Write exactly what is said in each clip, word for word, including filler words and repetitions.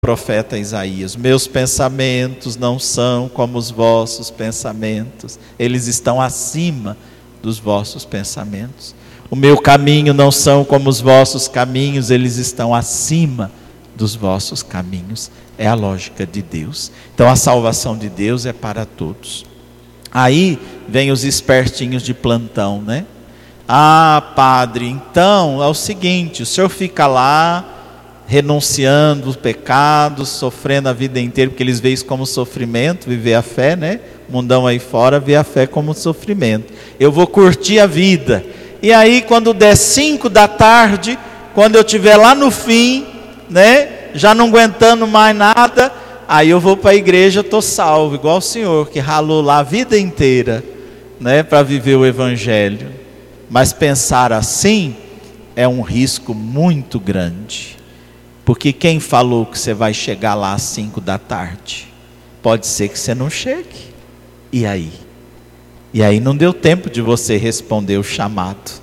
profeta Isaías: meus pensamentos não são como os vossos pensamentos, eles estão acima dos vossos pensamentos. O meu caminho não são como os vossos caminhos, eles estão acima dos vossos caminhos. É a lógica de Deus. Então a salvação de Deus é para todos. Aí vem os espertinhos de plantão, né? Ah, padre, então é o seguinte: o senhor fica lá renunciando os pecados, sofrendo a vida inteira, porque eles veem isso como sofrimento, viver a fé, né? O mundão aí fora vê a fé como sofrimento. Eu vou curtir a vida. E aí quando der cinco da tarde, quando eu estiver lá no fim, né? Já não aguentando mais nada, aí eu vou para a igreja, estou salvo, igual o senhor que ralou lá a vida inteira, né? Para viver o evangelho. Mas pensar assim é um risco muito grande. Porque quem falou que você vai chegar lá às cinco da tarde? Pode ser que você não chegue. E aí? E aí não deu tempo de você responder o chamado.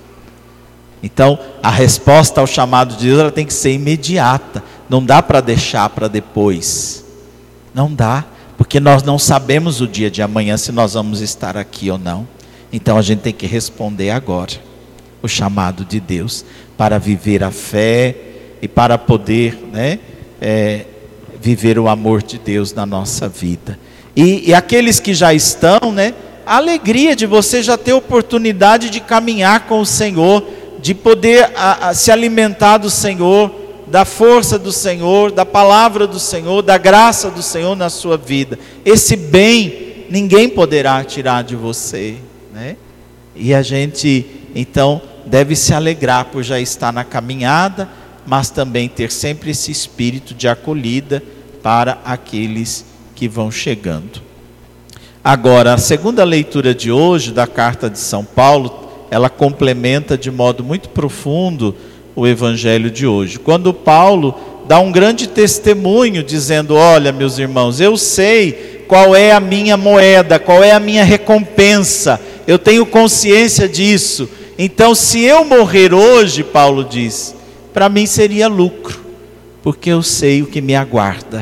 Então, a resposta ao chamado de Deus, ela tem que ser imediata. Não dá para deixar para depois. Não dá. Porque nós não sabemos o dia de amanhã se nós vamos estar aqui ou não. Então a gente tem que responder agora o chamado de Deus para viver a fé e para poder, né, é, viver o amor de Deus na nossa vida. E, e aqueles que já estão, né, a alegria de você já ter oportunidade de caminhar com o Senhor, de poder a, a, se alimentar do Senhor, da força do Senhor, da palavra do Senhor, da graça do Senhor na sua vida. Esse bem ninguém poderá tirar de você, né? E a gente então deve se alegrar por já estar na caminhada, mas também ter sempre esse espírito de acolhida para aqueles que vão chegando. Agora, a segunda leitura de hoje da carta de São Paulo, ela complementa de modo muito profundo o evangelho de hoje. Quando Paulo dá um grande testemunho dizendo: olha, meus irmãos, eu sei qual é a minha moeda, qual é a minha recompensa, eu tenho consciência disso. Então, se eu morrer hoje, Paulo diz, para mim seria lucro, porque eu sei o que me aguarda.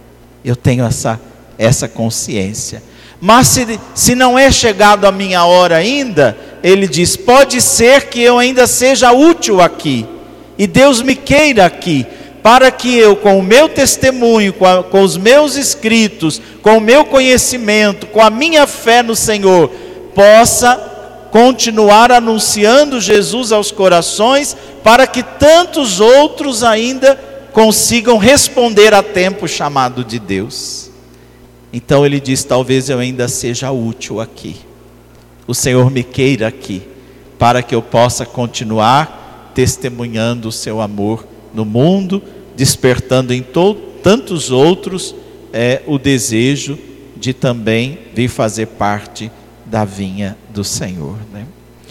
Eu tenho essa, essa consciência. Mas se, se não é chegado a minha hora ainda, ele diz: pode ser que eu ainda seja útil aqui, e Deus me queira aqui, para que eu, com o meu testemunho, com, a, com os meus escritos, com o meu conhecimento, com a minha fé no Senhor, possa continuar anunciando Jesus aos corações, para que tantos outros ainda consigam responder a tempo o chamado de Deus. Então ele diz: talvez eu ainda seja útil aqui, o Senhor me queira aqui, para que eu possa continuar testemunhando o seu amor no mundo, despertando em to- tantos outros é, o desejo de também vir fazer parte da vinha do Senhor, né?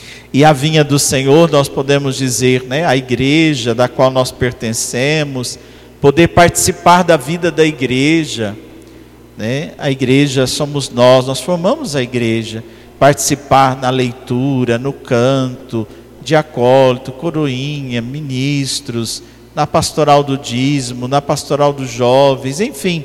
E a vinha do Senhor, nós podemos dizer, né, a igreja da qual nós pertencemos, poder participar da vida da igreja, né? A igreja somos nós, nós formamos a igreja, participar na leitura, no canto, de acólito, coroinha, ministros, na pastoral do dízimo, na pastoral dos jovens, enfim,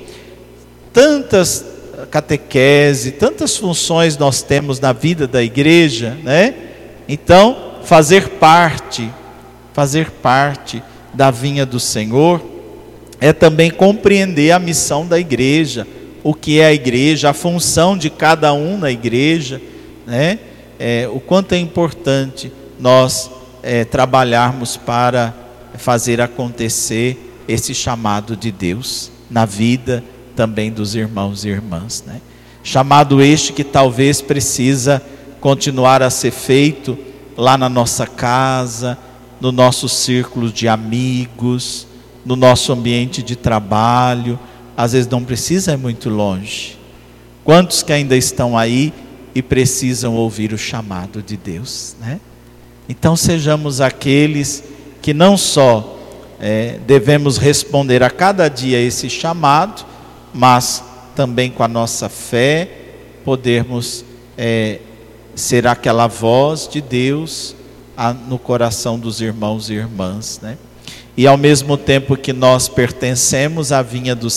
tantas catequese, tantas funções nós temos na vida da igreja, né? Então, fazer parte, fazer parte da vinha do Senhor é também compreender a missão da igreja, o que é a igreja, a função de cada um na igreja, né? É, o quanto é importante nós é, trabalharmos para fazer acontecer esse chamado de Deus na vida também dos irmãos e irmãs, né? Chamado este que talvez precisa continuar a ser feito lá na nossa casa, no nosso círculo de amigos, no nosso ambiente de trabalho. Às vezes não precisa ir muito longe. Quantos que ainda estão aí e precisam ouvir o chamado de Deus, né? Então sejamos aqueles que não só é, devemos responder a cada dia esse chamado, mas também com a nossa fé podermos é, ser aquela voz de Deus a, no coração dos irmãos e irmãs, né? e ao mesmo tempo que nós pertencemos à vinha do